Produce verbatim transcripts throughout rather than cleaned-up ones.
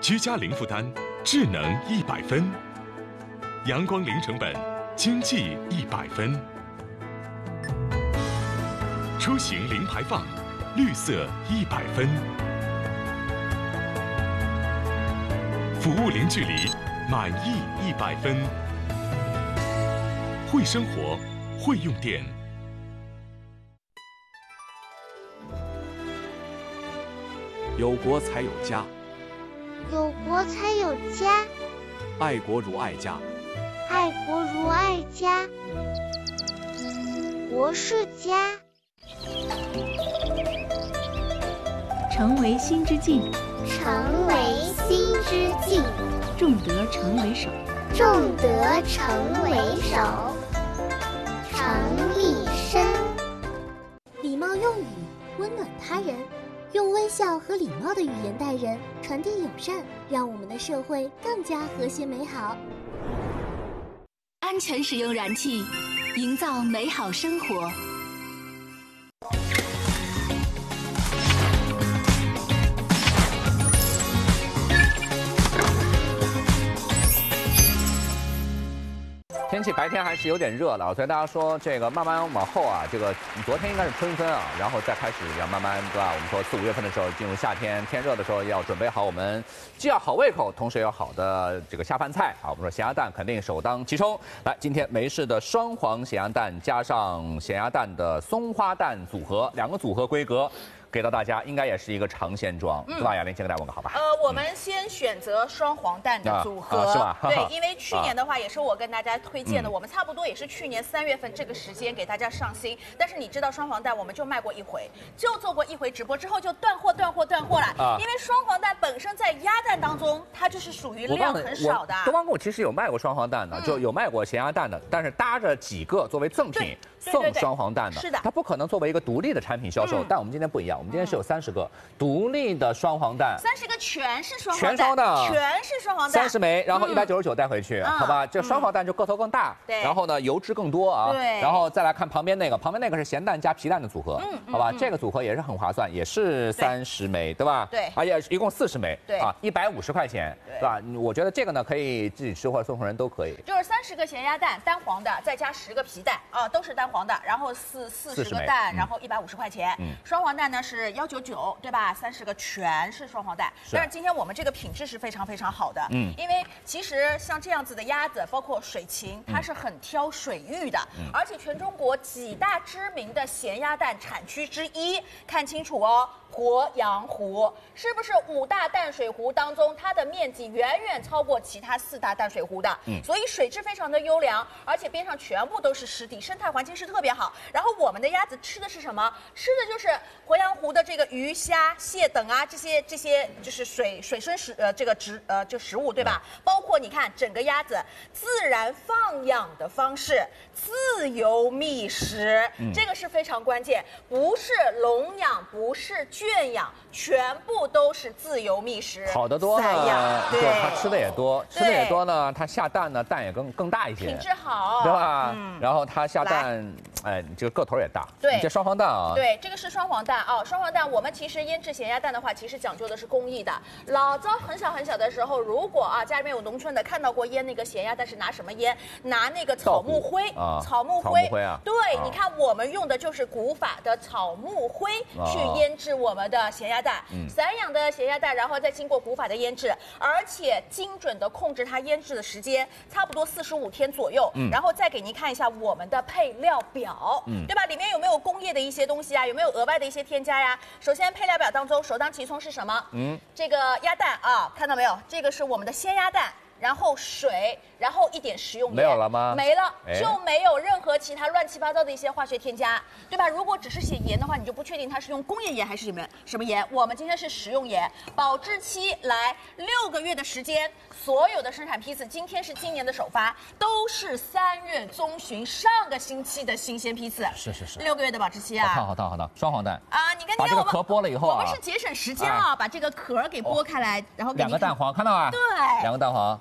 居家零负担，智能一百分；阳光零成本，经济一百分；出行零排放，绿色一百分；服务零距离，满意一百分。会生活，会用电。 有国才有家， 有国才有家， 爱国如爱家， 爱国如爱家。国是家。 成为心之境， 成为心之境， 重德成为首， 重德成为首，常立身。 礼貌用语，温暖他人，用微笑和礼貌的语言待人，传递友善，让我们的社会更加和谐美好。 安全使用燃气，营造美好生活。 天气白天还是有点热的，所以大家说这个慢慢往后啊，这个昨天应该是春分啊，然后再开始要慢慢对吧？我们说四五月份的时候进入夏天，天热的时候要准备好我们既要好胃口，同时也要好的这个下饭菜啊。我们说咸鸭蛋肯定首当其冲。来，今天梅氏的双黄咸鸭蛋加上咸鸭蛋的松花蛋组合，两个组合规格。给到大家应该也是一个尝鲜装，对吧？雅玲先给大家问个好吧。 呃，我们先选择双黄蛋的组合， 啊啊、是吧？ 对，因为去年的话也是我跟大家推荐的，嗯、我们差不多也是去年三月份这个时间给大家上新。但是你知道双黄蛋我们就卖过一回，就做过一回直播之后就断货、断货、断货了。啊、因为双黄蛋本身在鸭蛋当中，它就是属于量很少的。 东方购其实有卖过双黄蛋的，嗯、就有卖过咸鸭蛋的，但是搭着几个作为赠品。送双黄蛋的， 是的， 它不可能作为一个独立的产品销售。嗯、但我们今天不一样，我们今天是有三十个独立的双黄蛋， 三十个全是双黄蛋，全双的， 全是双黄蛋， 三十枚，然后一百九十九带回去，嗯、好吧？这双黄蛋就个头更大， 对、嗯， 然后呢油脂更多啊， 对， 然后再来看旁边那个，旁边那个是咸蛋加皮蛋的组合，嗯，好吧？嗯、这个组合也是很划算，也是三十枚，对吧？ 对， 而且一共四十枚， 对啊，一百五十块钱，对吧？我觉得这个呢可以自己吃或者送送人都可以， 就是三十个咸鸭蛋单黄的，再加十个皮蛋啊，都是单黄的，然后。四四十个蛋，然后一百五十块钱。嗯，双黄蛋呢是幺九九，对吧？三十个全是双黄蛋。但是今天我们这个品质是非常非常好的。嗯，因为其实像这样子的鸭子，包括水禽，它是很挑水域的。嗯，而且全中国几大知名的咸鸭蛋产区之一，看清楚哦。鄱阳湖是不是五大淡水湖当中，它的面积远远超过其他四大淡水湖的？嗯，所以水质非常的优良，而且边上全部都是湿地，生态环境是特别好。然后我们的鸭子吃的是什么？吃的就是鄱阳湖的这个鱼虾蟹等啊，这些这些就是水水生食呃这个植呃就食物对吧？嗯、包括你看整个鸭子自然放养的方式，自由觅食，嗯、这个是非常关键，不是笼养，不是圈养，全部都是自由觅食， 好得多呢。 对， 它吃的也多，吃的也多呢，它下蛋呢蛋也更更大一些， 品质好， 对吧？嗯，然后它下蛋，哎，这个个头也大。 对， 这双黄蛋啊， 对，这个是双黄蛋啊。双黄蛋，我们其实腌制咸鸭蛋的话，其实讲究的是工艺的。老早很小很小的时候，如果啊家里面有农村的，看到过腌那个咸鸭蛋是拿什么腌？拿那个草木灰啊， 草木灰， 草木灰啊。 对，你看我们用的就是古法的草木灰去腌制我们的咸鸭蛋。嗯，散养的咸鸭蛋，然后再经过古法的腌制，而且精准的控制它腌制的时间，差不多四十五天左右。嗯，然后再给您看一下我们的配料表，嗯，对吧？里面有没有工业的一些东西啊？有没有额外的一些添加呀？首先配料表当中首当其冲是什么？嗯，这个鸭蛋啊，看到没有？这个是我们的鲜鸭蛋。然后水，然后一点食用盐， 没有了吗？ 没了，就没有任何其他乱七八糟的一些化学添加，对吧？如果只是写盐的话，你就不确定它是用工业盐还是什么什么盐。我们今天是食用盐，保质期来六个月的时间，所有的生产批次，今天是今年的首发，都是三月中旬上个星期的新鲜批次。 是是是， 六个月的保质期啊！ 好烫好烫好烫，双黄蛋啊！你看， 把这个壳剥了以后啊， 我们是节省时间啊，把这个壳给剥开来，然后两个蛋黄，看到吗？ 对， 两个蛋黄。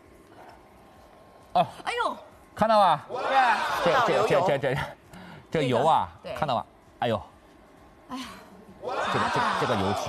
哦， 哎呦， 看到吧？ 对， 这这这这这这油啊，看到吧？哎呦， 哎呀， 这个这这个油脂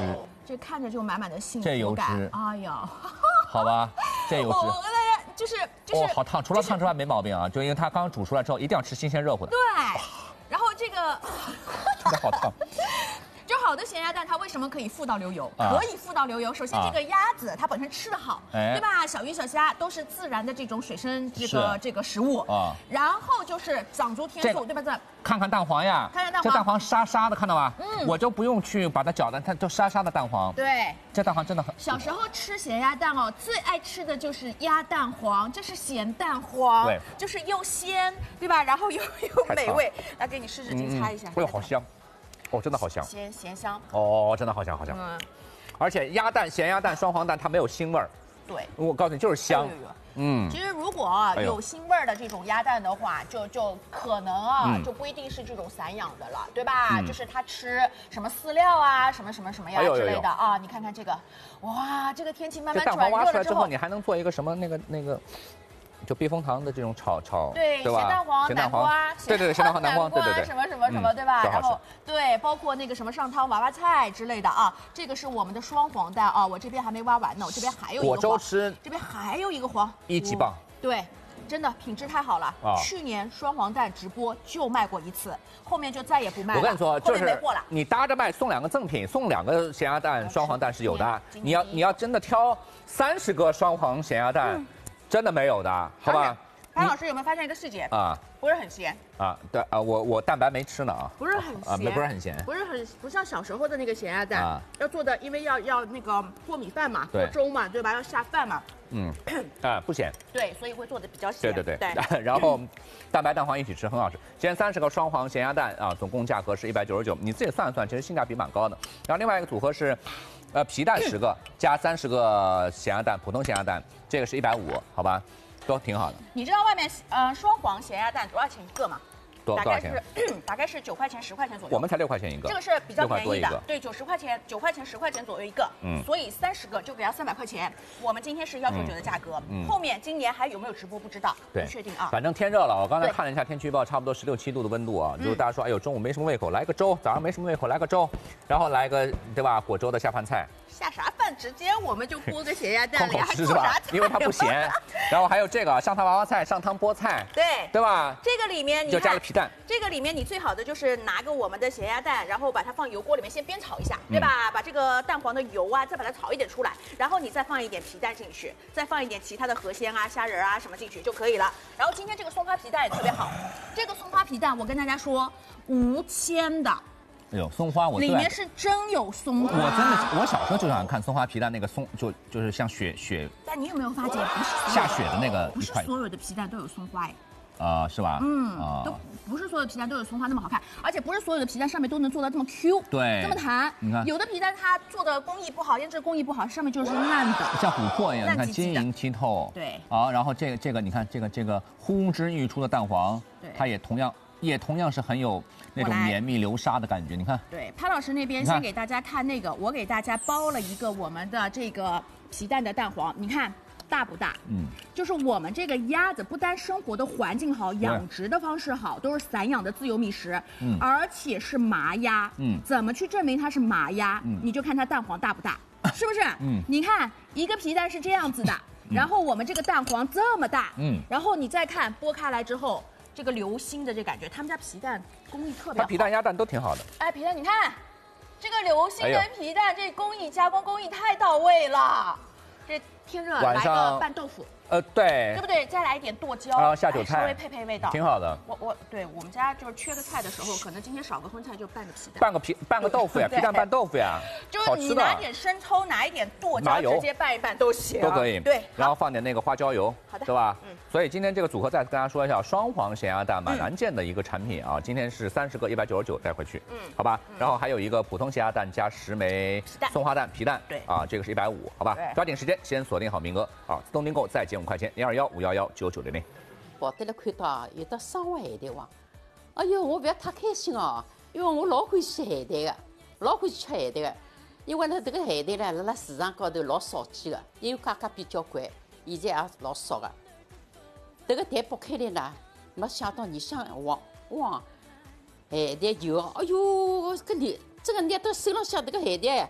这看着就满满的幸这油福感脂。 哎呀， 好吧，这油脂。 我跟大家就是就是哦，好烫，除了烫之外没毛病啊，就因为它刚煮出来之后一定要吃新鲜热乎的。 对，然后这个真的好烫。 就好的咸鸭蛋，它为什么可以富到流油？ 啊、 可以富到流油。首先，这个鸭子它本身吃得好， 哎、 对吧？小鱼小虾都是自然的这种水生这个这个食物啊。然后就是长足天素，对吧？这看看蛋黄呀， 看看蛋黄， 这蛋黄沙沙的，看到吧？嗯，我就不用去把它搅的，它就沙沙的蛋黄。 对， 这蛋黄真的很。 小时候吃咸鸭蛋哦，最爱吃的就是鸭蛋黄，这是咸蛋黄， 对， 就是又鲜，对吧？然后又又美味。来，给你试试，你猜一下。 哎呦，好香。哦，真的好香， 咸咸香。 哦，真的好香好香。嗯，而且鸭蛋、咸鸭蛋、双黄蛋它没有腥味儿。 对， 我告诉你就是香。 嗯，其实如果有腥味儿的这种鸭蛋的话，就就可能啊，就不一定是这种散养的了，对吧？就是它吃什么饲料啊，什么什么什么呀之类的啊。你看看这个，哇，这个天气慢慢转热了之后， 你还能做一个什么那个那个。就避风塘的这种炒炒， 对，咸蛋黄、南瓜， 对对对，咸蛋黄、南瓜，对对对， 什么什么什么，对吧？然后对，包括那个什么上汤娃娃菜之类的啊，这个是我们的双黄蛋啊，我这边还没挖完呢，我这边还有一个果粥吃， 这边还有一个黄， 一级棒， 对。真的品质太好了啊！去年双黄蛋直播就卖过一次，后面就再也不卖了。 我跟你说，就是没货了。 你搭着卖送两个赠品，送两个咸鸭蛋、双黄蛋是有的。你要你要真的挑三十个双黄咸鸭蛋，真的没有的，好吧？ 潘老师有没有发现一个细节啊？ 不是很咸啊？对啊，我我蛋白没吃呢啊。 不是很咸， 不是很咸， 不是很不像小时候的那个咸鸭蛋，要做的，因为要要那个和米饭嘛，和粥嘛，对吧？要下饭嘛。 嗯，啊不咸。 对，所以会做的比较咸。 对对对。然后蛋白蛋黄一起吃很好吃。今天三十个双黄咸鸭蛋啊，总共价格是一百九十九，你自己算一算，其实性价比蛮高的。然后另外一个组合是，呃皮蛋十个加三十个咸鸭蛋，普通咸鸭蛋，这个是一百五，好吧？都挺好的。 你知道外面呃双黄咸鸭蛋多少钱一个吗？ 多多少钱？ 大概是九块钱、十块钱左右。 我们才六块钱一个。 这个是比较便宜的，对，九十块钱、九块钱、十块钱左右一个。嗯。所以三十个就给要三百块钱。我们今天是幺九九的价格。嗯。后面今年还有没有直播不知道，不确定啊。 反正天热了，我刚才看了一下天气预报，差不多十六七度的温度啊。如果大家说，哎呦，中午没什么胃口，来个粥；早上没什么胃口，来个粥，然后来个对吧？果粥的下饭菜。 下啥饭？直接我们就剥个咸鸭蛋了呀， 还做啥？因为它不咸。然后还有这个上汤娃娃菜、上汤菠菜， 对对吧？ 这个里面你就加了皮蛋。 这个里面你最好的就是拿个我们的咸鸭蛋，然后把它放油锅里面先煸炒一下，对吧？把这个蛋黄的油啊，再把它炒一点出来，然后你再放一点皮蛋进去，再放一点其他的河鲜啊、虾仁啊什么进去就可以了。然后今天这个松花皮蛋也特别好，这个松花皮蛋我跟大家说，无铅的。 哎呦，松花我里面是真有松花。 我真的，我小时候就想看松花皮蛋那个松，就就是像雪雪。 但你有没有发现，不是下雪的那个？ 不是所有的皮蛋都有松花哎。 啊、呃，是吧？ 嗯，啊、都不是所有的皮蛋都有松花那么好看，而且不是所有的皮蛋上面都能做到这么 Q， 对， 这么弹。 你看， 有的皮蛋它做的工艺不好，腌制工艺不好，上面就是烂的， 像琥珀一样，你看晶莹剔透。 对， 好，然后这个这个，你看这个这个呼之欲出的蛋黄，它也同样也同样是很有那种绵密流沙的感觉。你看， 对，潘老师那边先给大家看那个，我给大家包了一个我们的这个皮蛋的蛋黄，你看。大不大？嗯，就是我们这个鸭子不单生活的环境好，养殖的方式好，都是散养的自由觅食，嗯，而且是麻鸭，嗯，怎么去证明它是麻鸭？嗯，你就看它蛋黄大不大，是不是？嗯，你看一个皮蛋是这样子的，然后我们这个蛋黄这么大，嗯，然后你再看剥开来之后，这个流心的这感觉，他们家皮蛋工艺特别好， 它皮蛋鸭蛋都挺好的。 哎，皮蛋你看，这个流心的皮蛋，这工艺加工工艺太到位了。这天热来个拌豆腐， 呃，对， 对不对？再来一点剁椒， 然后下酒菜， 稍微配配味道， 挺好的。 我我对我们家就是缺个菜的时候，可能今天少个荤菜就拌个皮蛋， 拌个皮拌个豆腐呀，皮蛋拌豆腐呀， 就是你拿点生抽，拿一点剁椒，直接拌一拌都行， 都可以。 对， 然后放点那个花椒油， 好的， 对吧？嗯。所以今天这个组合再跟大家说一下，双黄咸鸭蛋蛮难见的一个产品啊，今天是三十个一百九十九带回去，嗯，好吧。然后还有一个普通咸鸭蛋加十枚松花蛋皮蛋， 对啊，这个是一百五，好吧？抓紧时间先锁定好名额啊，自动订购再减五块钱，零二幺五幺幺九九零零。 跑得来看到有的生活海带王，哎哟，我不要太开心哦，因为我老欢喜吃海带的，老欢喜吃海带的，因为呢这个海带呢，辣辣市场高头老少见的，因为价格比较贵，现在也老少的。这个蛋剥开来呢，没想到你像哇哇，海带油，哎哟，搿你这个捏到手浪向这个海带，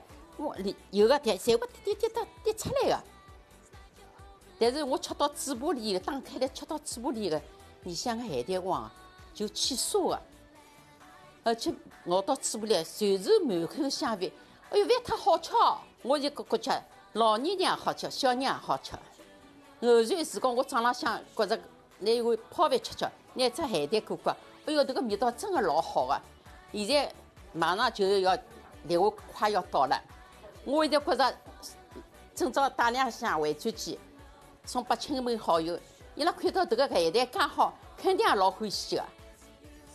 果里有个点，侪会滴滴滴滴出来的。但是我吃到嘴巴里的，打开来吃到嘴巴里的，里向个海带黄就起沙的，而且咬到嘴巴里全是满口香味。哎哟，饭太好吃哦！我就觉觉得老年人也好吃，小人也好吃。后传自讲，我早浪向觉着拿一碗泡饭吃吃，拿只海带过过，哎哟，这个味道真的老好的。现在马上就要立夏快要到了，我现在觉着今朝带两箱回转机送拨亲朋好友，伊拉看到这个海带介好，肯定也老欢喜的。